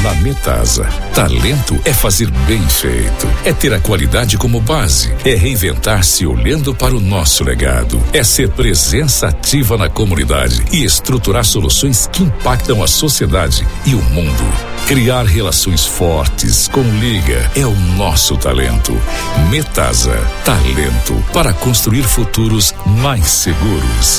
Na Metasa, talento é fazer bem feito, é ter a qualidade como base, é reinventar-se olhando para o nosso legado, é ser presença ativa na comunidade e estruturar soluções que impactam a sociedade e o mundo. Criar relações fortes com Liga é o nosso talento. Metasa, talento para construir futuros mais seguros.